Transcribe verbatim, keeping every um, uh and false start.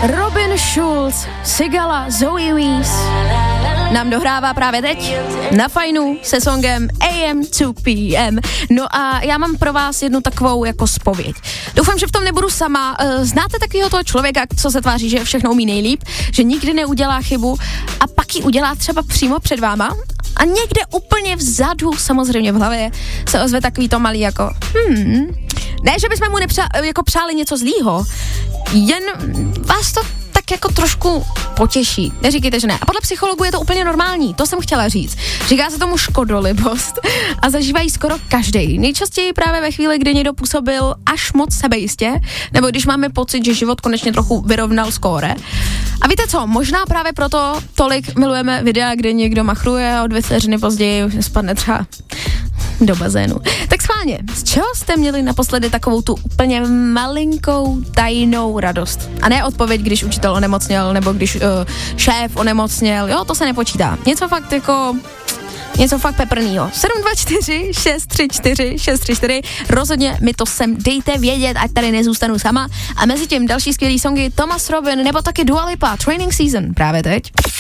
Robin Schulz, Sigala, Zoe Wees nám dohrává právě teď na Fajnu se songem A M two P M. No a já mám pro vás jednu takovou jako zpověď. Doufám, že v tom nebudu sama. Znáte takového toho člověka, co se tváří, že všechno umí nejlíp, že nikdy neudělá chybu a pak ji udělá třeba přímo před váma? A někde úplně vzadu, samozřejmě v hlavě, se ozve takový to malý jako hmm, ne, že bychom mu nepřá, jako přáli něco zlýho, jen vás to tak jako trošku potěší. Neříkejte, že ne. A podle psychologů je to úplně normální, to jsem chtěla říct. Říká se tomu škodolibost a zažívají skoro každej. Nejčastěji právě ve chvíli, kdy někdo působil až moc sebejistě, nebo když máme pocit, že život konečně trochu vyrovnal skóre. A víte co, možná právě proto tolik milujeme videa, kde někdo machruje a o dvě vteřiny později spadne třeba do bazénu. Tak schválně, z čeho jste měli naposledy takovou tu úplně malinkou tajnou radost? A ne odpověď, když učitel onemocněl, nebo když uh, šéf onemocněl, jo, to se nepočítá. Něco fakt jako... Něco fakt peprnýho. sedm dva čtyři šest tři čtyři šest tři čtyři. Rozhodně mi to sem dejte vědět, ať tady nezůstanu sama. A mezi tím další skvělý songy Thomas Robin nebo taky Dua Lipa, Training Season právě teď.